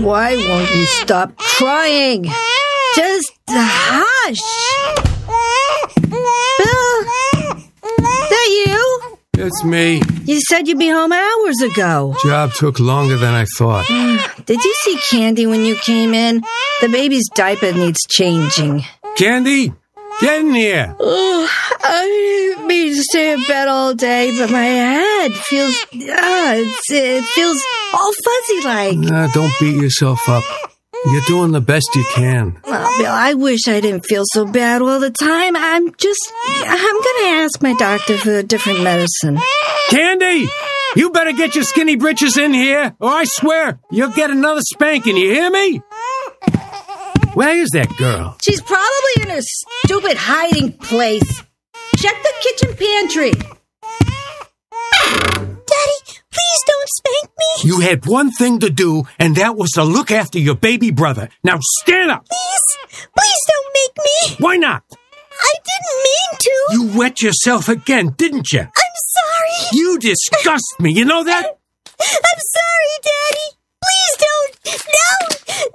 Why won't you stop crying? Just hush. Bill, is that you? It's me. You said you'd be home hours ago. Job took longer than I thought. Did you see Candy when you came in? The baby's diaper needs changing. Candy, get in here. I didn't mean to stay in bed all day, but my head feels... it feels all fuzzy like. Don't beat yourself up. You're doing the best you can. Well, Bill, I wish I didn't feel so bad all the time. I'm going to ask my doctor for a different medicine. Candy, you better get your skinny britches in here, or I swear you'll get another spanking, you hear me? Where is that girl? She's probably in her stupid hiding place. Check the kitchen pantry. Daddy, please don't spank me. You had one thing to do, and that was to look after your baby brother. Now stand up. Please don't make me. Why not? I didn't mean to. You wet yourself again, didn't you? I'm sorry. You disgust me, you know that? I'm sorry, Daddy. Please don't. No.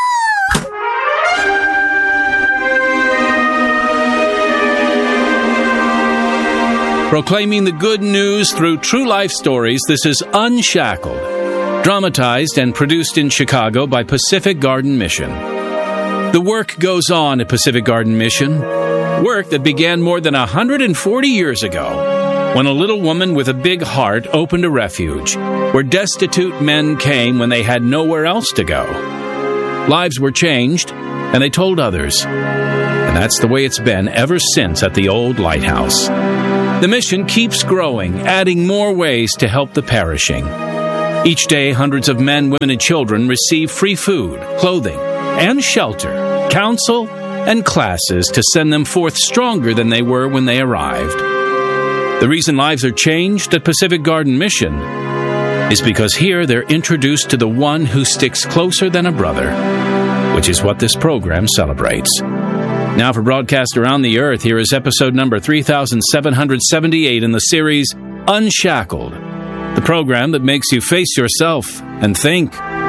Proclaiming the good news through true life stories, this is Unshackled, dramatized and produced in Chicago by Pacific Garden Mission. The work goes on at Pacific Garden Mission, work that began more than 140 years ago, when a little woman with a big heart opened a refuge where destitute men came when they had nowhere else to go. Lives were changed, and they told others. And that's the way it's been ever since at the old lighthouse. The mission keeps growing, adding more ways to help the perishing. Each day, hundreds of men, women, and children receive free food, clothing, and shelter, counsel, and classes to send them forth stronger than they were when they arrived. The reason lives are changed at Pacific Garden Mission is because here they're introduced to the one who sticks closer than a brother, which is what this program celebrates. Now for broadcast around the earth, here is episode number 3778 in the series Unshackled, the program that makes you face yourself and think.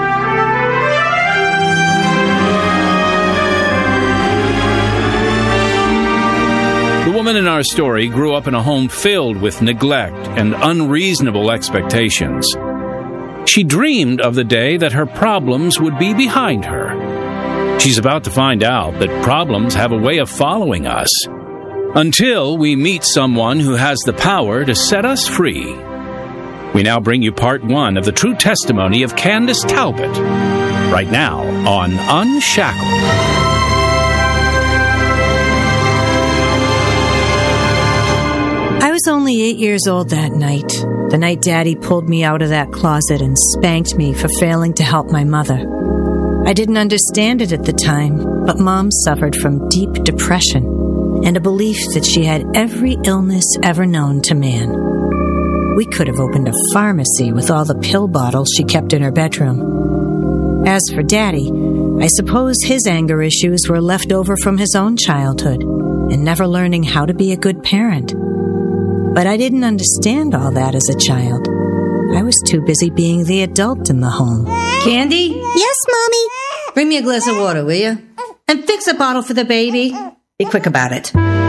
The woman in our story grew up in a home filled with neglect and unreasonable expectations. She dreamed of the day that her problems would be behind her. She's about to find out that problems have a way of following us until we meet someone who has the power to set us free. We now bring you part one of the true testimony of Candace Talbot, right now on Unshackled. I was only 8 years old that night, the night Daddy pulled me out of that closet and spanked me for failing to help my mother. I didn't understand it at the time, but Mom suffered from deep depression and a belief that she had every illness ever known to man. We could have opened a pharmacy with all the pill bottles she kept in her bedroom. As for Daddy, I suppose his anger issues were left over from his own childhood and never learning how to be a good parent. But I didn't understand all that as a child. I was too busy being the adult in the home. Candy? Yes, Mommy? Bring me a glass of water, will you? And fix a bottle for the baby. Be quick about it.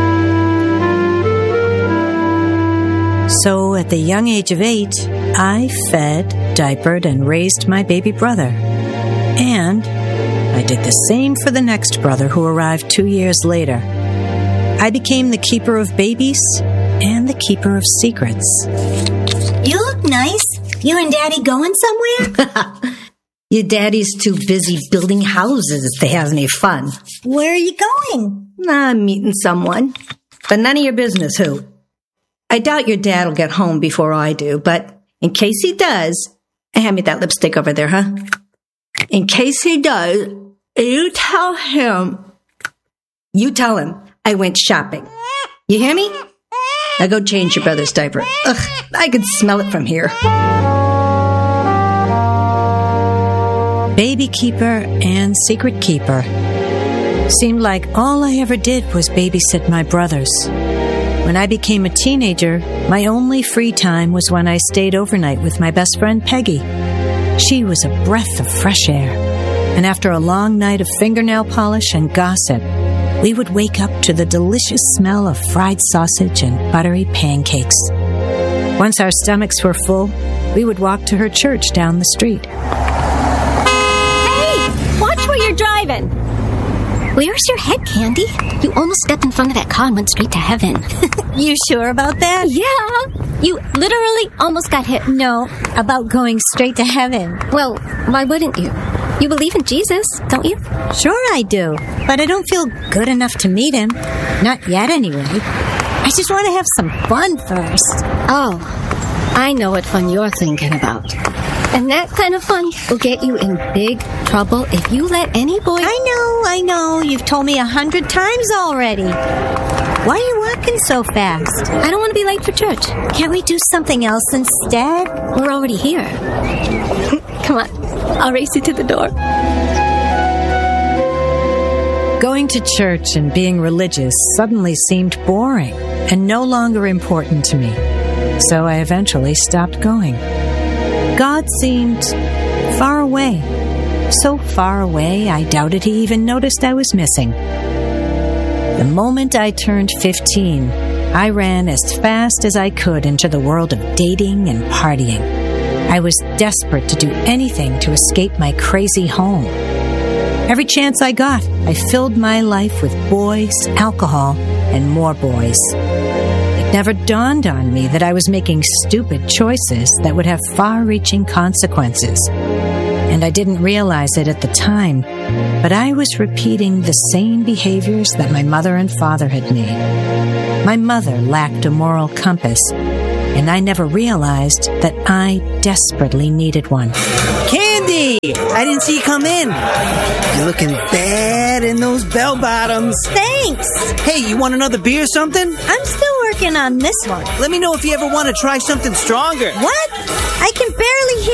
So at the young age of 8, I fed, diapered, and raised my baby brother. And I did the same for the next brother who arrived 2 years later. I became the keeper of babies and the keeper of secrets. You look nice. You and Daddy going somewhere? Your daddy's too busy building houses to have any fun. Where are you going? I'm meeting someone. But none of your business who. I doubt your dad will get home before I do, but in case he does, hand me that lipstick over there, huh? In case he does, you tell him I went shopping. You hear me? Now go change your brother's diaper. Ugh, I can smell it from here. Baby keeper and secret keeper. Seemed like all I ever did was babysit my brothers. When I became a teenager, my only free time was when I stayed overnight with my best friend Peggy. She was a breath of fresh air. And after a long night of fingernail polish and gossip, we would wake up to the delicious smell of fried sausage and buttery pancakes. Once our stomachs were full, we would walk to her church down the street. Hey! Watch where you're driving! Where's your head, Candy? You almost stepped in front of that car and went straight to heaven. You sure about that? Yeah! You literally almost got hit. No, about going straight to heaven. Well, why wouldn't you? You believe in Jesus, don't you? Sure I do, but I don't feel good enough to meet him. Not yet, anyway. I just want to have some fun first. Oh, I know what fun you're thinking about. And that kind of fun will get you in big trouble if you let any boy... I know. You've told me 100 times already. Why are you walking so fast? I don't want to be late for church. Can't we do something else instead? We're already here. Come on, I'll race you to the door. Going to church and being religious suddenly seemed boring and no longer important to me. So I eventually stopped going. God seemed far away. So far away, I doubted he even noticed I was missing. The moment I turned 15, I ran as fast as I could into the world of dating and partying. I was desperate to do anything to escape my crazy home. Every chance I got, I filled my life with boys, alcohol, and more boys. It never dawned on me that I was making stupid choices that would have far-reaching consequences. And I didn't realize it at the time, but I was repeating the same behaviors that my mother and father had made. My mother lacked a moral compass, and I never realized that I desperately needed one. Candy! I didn't see you come in. You're looking bad in those bell-bottoms. Thanks! Hey, you want another beer or something? I'm still working on this one. Let me know if you ever want to try something stronger. What? I can barely hear